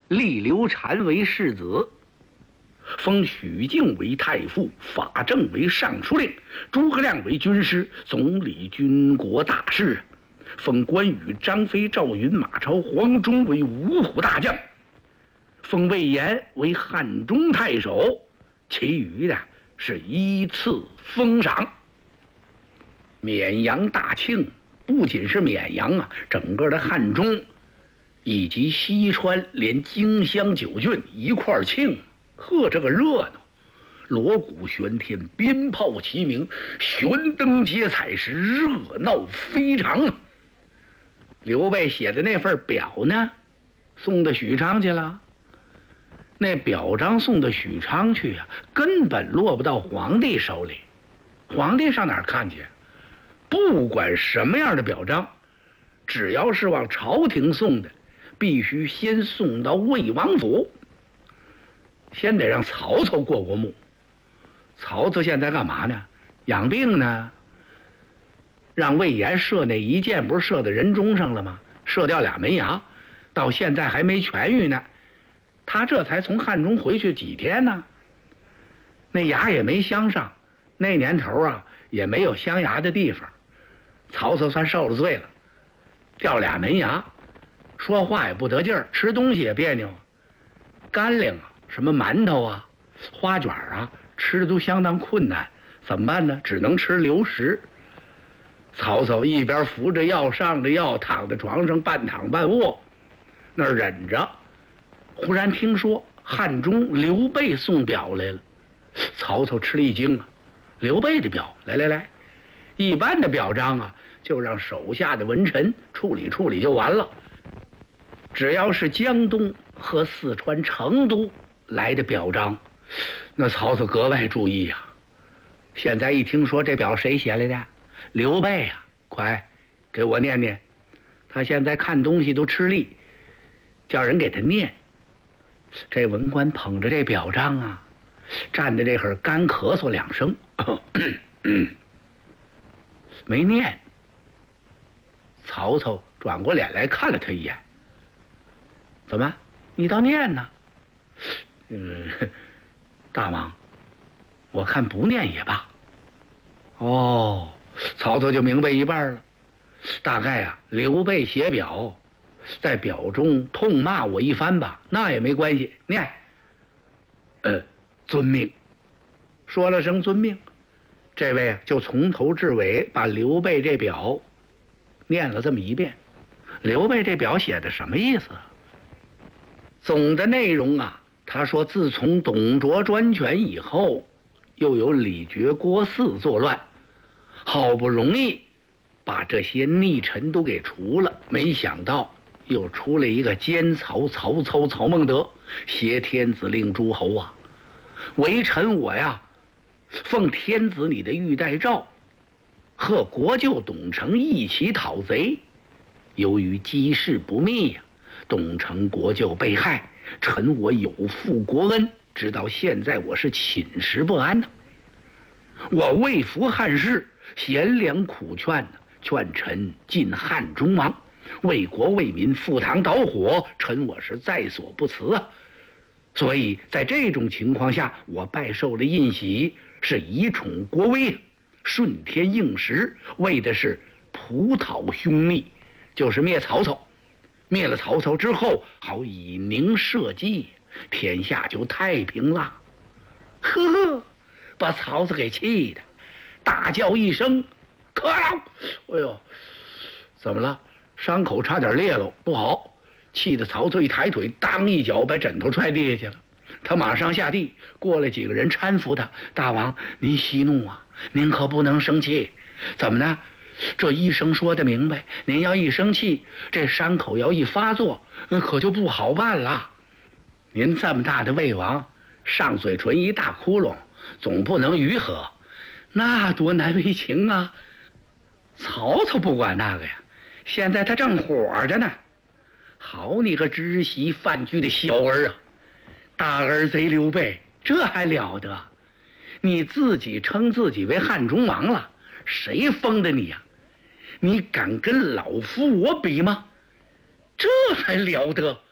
立刘禅为世子，封许靖为太傅，法正为尚书令，诸葛亮为军师，总理军国大事。封关羽、张飞、赵云、马超、黄忠为五虎大将，封魏延为汉中太守，其余的是依次封赏。绵阳大庆不仅是绵阳啊，整个的汉中以及西川，连荆襄9郡一块庆，呵，这个热闹！锣鼓喧天，鞭炮齐鸣，悬灯结彩，是热闹非常。刘备写的那份表呢，送到许昌去了。那表彰送到许昌去啊，根本落不到皇帝手里。皇帝上哪儿看去？不管什么样的表彰，只要是往朝廷送的，必须先送到魏王府，先得让曹操过目。曹操现在干嘛呢？养病呢。让魏延射那一箭，不是射在人中上了吗？射掉2门牙，到现在还没痊愈呢。他这才从汉中回去几天呢？那牙也没镶上，那年头啊也没有镶牙的地方。曹操算受了罪了，掉2门牙，说话也不得劲儿，吃东西也别扭，干粮啊，什么馒头啊、花卷啊，吃的都相当困难。怎么办呢？只能吃流食。曹操一边扶着药上着药，躺在床上半躺半卧，那儿忍着。忽然听说汉中刘备送表来了，曹操吃了一惊啊！刘备的表，来，一般的表彰啊，就让手下的文臣处理处理就完了。只要是江东和四川成都来的表彰，那曹操格外注意啊。现在一听说这表谁写来的？刘备啊，快给我念念。他现在看东西都吃力，叫人给他念。这文官捧着这表彰啊，站在这会儿干咳嗽2声，没念。曹操转过脸来看了他一眼，怎么，你倒念呢？大王，我看不念也罢。哦，曹操就明白一半了。大概啊，刘备写表，在表中痛骂我一番吧，那也没关系，念。遵命。说了声遵命，这位就从头至尾把刘备这表念了这么一遍。刘备这表写的什么意思？总的内容啊，他说自从董卓专权以后，又有李傕、郭汜作乱，好不容易把这些逆臣都给除了，没想到又出了一个奸曹曹操曹孟德，挟天子令诸侯啊！为臣我呀，奉天子你的玉带诏，和国舅董承一起讨贼。由于机事不密呀，董承国舅被害，臣我有负国恩，直到现在我是寝食不安呢。我为服汉室，贤良苦劝呢，劝臣进汉中王，为国为民赴汤蹈火，臣我是在所不辞啊。所以在这种情况下，我拜受了印玺，是以宠国威，顺天应时，为的是普讨凶逆，就是灭曹操。灭了曹操之后，好以宁社稷，天下就太平了。呵，把曹操给气的大叫一声：“可恼！”哎呦，怎么了？伤口差点裂了，不好！气得曹操一抬腿，当一脚把枕头踹地下去了。他马上下地，过来几个人搀扶他：“大王，您息怒啊，您可不能生气。怎么呢？这医生说的明白，您要一生气，这伤口要一发作，可就不好办了。您这么大的魏王，上嘴唇一大窟窿，总不能愈合，那多难为情啊！”曹操不管那个呀，现在他正火着呢。好你个知席饭居的小儿啊！大儿贼刘备，这还了得？你自己称自己为汉中王了，谁封的你呀？你敢跟老夫我比吗？这还了得？